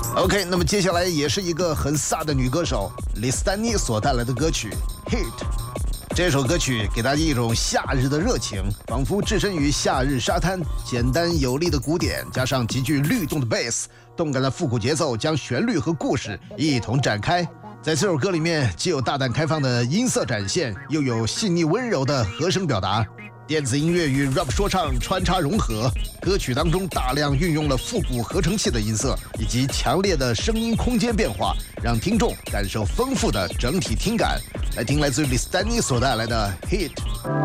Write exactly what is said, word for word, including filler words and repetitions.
OK， 那么接下来也是一个很飒的女歌手李斯丹妮所带来的歌曲《Hit》。这首歌曲给大家一种夏日的热情，仿佛置身于夏日沙滩。简单有力的鼓点加上极具律动的 bass， 动感的复古节奏将旋律和故事一同展开。在这首歌里面，既有大胆开放的音色展现，又有细腻温柔的和声表达。电子音乐与 rap 说唱穿插融合，歌曲当中大量运用了复古合成器的音色以及强烈的声音空间变化，让听众感受丰富的整体听感。来听来自于李斯丹妮所带来的 Hit。